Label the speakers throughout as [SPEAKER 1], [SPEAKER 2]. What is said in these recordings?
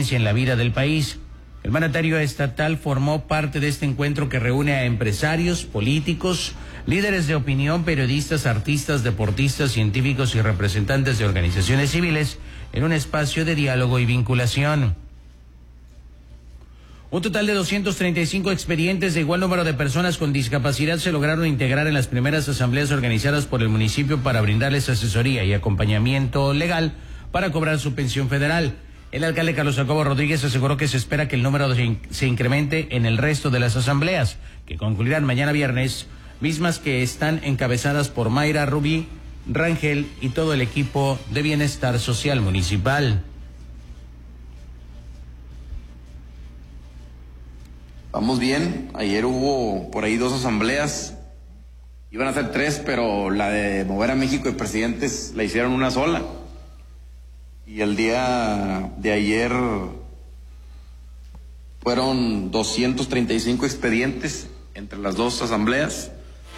[SPEAKER 1] trascendencia en la vida del país. El mandatario estatal formó parte de este encuentro que reúne a empresarios, políticos, líderes de opinión, periodistas, artistas, deportistas, científicos y representantes de organizaciones civiles en un espacio de diálogo y vinculación. Un total de 235 expedientes de igual número de personas con discapacidad se lograron integrar en las primeras asambleas organizadas por el municipio para brindarles asesoría y acompañamiento legal para cobrar su pensión federal. El alcalde Carlos Jacobo Rodríguez aseguró que se espera que el número se incremente en el resto de las asambleas, que concluirán mañana viernes, mismas que están encabezadas por Mayra Rubí Rangel y todo el equipo de bienestar social municipal.
[SPEAKER 2] Vamos bien, ayer hubo por ahí 2 asambleas, iban a ser 3, pero la de mover a México de presidentes la hicieron una sola. Y el día de ayer fueron 235 expedientes entre las 2 asambleas.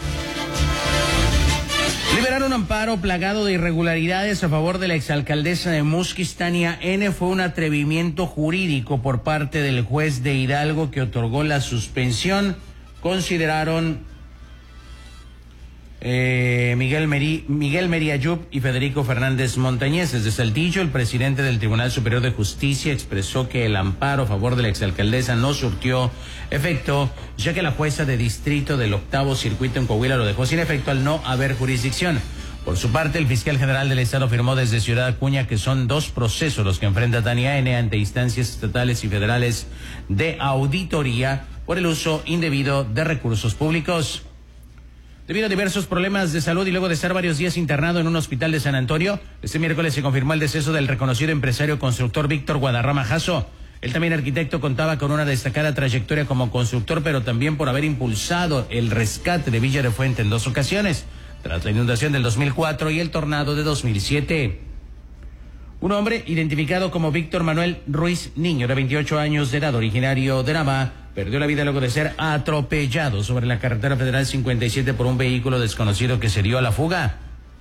[SPEAKER 1] Liberaron un amparo plagado de irregularidades a favor de la exalcaldesa de Musquis, Tania N. Fue un atrevimiento jurídico por parte del juez de Hidalgo que otorgó la suspensión. Consideraron Miguel Meriayub y Federico Fernández Montañez. Desde Saltillo, el presidente del Tribunal Superior de Justicia expresó que el amparo a favor de la exalcaldesa no surtió efecto, ya que la jueza de distrito del 8º circuito en Coahuila lo dejó sin efecto al no haber jurisdicción. Por su parte, el fiscal general del estado afirmó desde Ciudad Acuña que son 2 procesos los que enfrenta Tania N. ante instancias estatales y federales de auditoría por el uso indebido de recursos públicos. Debido a diversos problemas de salud y luego de estar varios días internado en un hospital de San Antonio, este miércoles se confirmó el deceso del reconocido empresario constructor Víctor Guadarrama Jasso. Él también arquitecto, contaba con una destacada trayectoria como constructor, pero también por haber impulsado el rescate de Villa de Fuente en 2 ocasiones, tras la inundación del 2004 y el tornado de 2007. Un hombre identificado como Víctor Manuel Ruiz Niño, de 28 años de edad, originario de Nava, perdió la vida luego de ser atropellado sobre la carretera federal 57 por un vehículo desconocido que se dio a la fuga.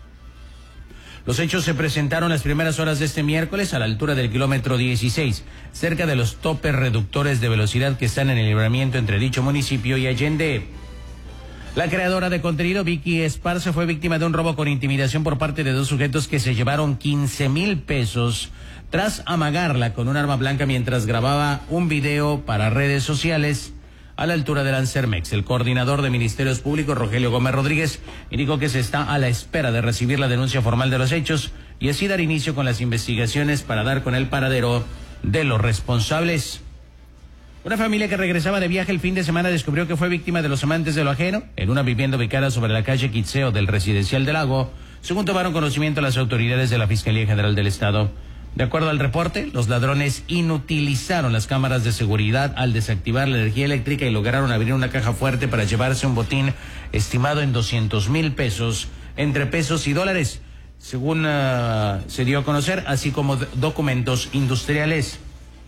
[SPEAKER 1] Los hechos se presentaron las primeras horas de este miércoles a la altura del kilómetro 16, cerca de los topes reductores de velocidad que están en el libramiento entre dicho municipio y Allende. La creadora de contenido, Vicky Esparza, fue víctima de un robo con intimidación por parte de 2 sujetos que se llevaron 15,000 pesos tras amagarla con un arma blanca mientras grababa un video para redes sociales a la altura del Ansermex. El coordinador de Ministerios Públicos, Rogelio Gómez Rodríguez, indicó que se está a la espera de recibir la denuncia formal de los hechos y así dar inicio con las investigaciones para dar con el paradero de los responsables. Una familia que regresaba de viaje el fin de semana descubrió que fue víctima de los amantes de lo ajeno en una vivienda ubicada sobre la calle Quitseo del Residencial del Lago, según tomaron conocimiento las autoridades de la Fiscalía General del Estado. De acuerdo al reporte, los ladrones inutilizaron las cámaras de seguridad al desactivar la energía eléctrica y lograron abrir una caja fuerte para llevarse un botín estimado en 200,000 pesos, entre pesos y dólares, según se dio a conocer, así como documentos industriales.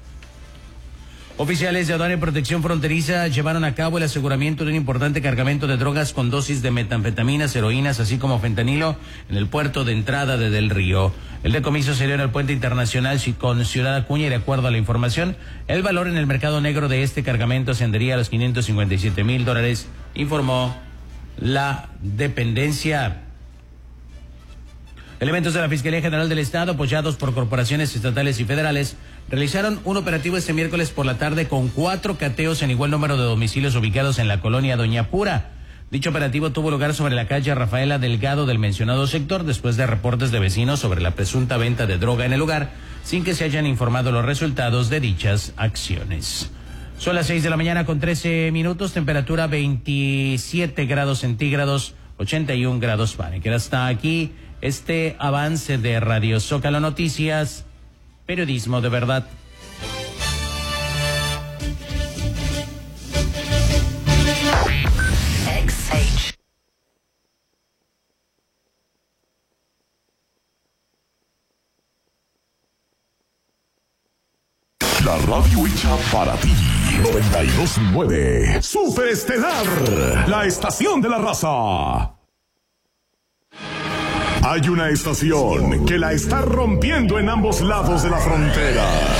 [SPEAKER 1] Oficiales de Aduana y Protección Fronteriza llevaron a cabo el aseguramiento de un importante cargamento de drogas con dosis de metanfetaminas, heroínas, así como fentanilo en el puerto de entrada de Del Río. El decomiso se dio en el puente internacional con Ciudad Acuña y, de acuerdo a la información, el valor en el mercado negro de este cargamento ascendería a los $557,000, informó la dependencia. Elementos de la Fiscalía General del Estado, apoyados por corporaciones estatales y federales, realizaron un operativo este miércoles por la tarde con 4 cateos en igual número de domicilios ubicados en la colonia Doña Pura. Dicho operativo tuvo lugar sobre la calle Rafaela Delgado del mencionado sector después de reportes de vecinos sobre la presunta venta de droga en el lugar, sin que se hayan informado los resultados de dichas acciones. Son las 6 de la mañana con 13 minutos, temperatura 27 grados centígrados, 81 grados Fahrenheit. Hasta aquí este avance de Radio Zócalo Noticias, periodismo de verdad.
[SPEAKER 3] La radio hecha para ti. 92.9 Superestelar, la estación de la raza. Hay una estación que la está rompiendo en ambos lados de la frontera.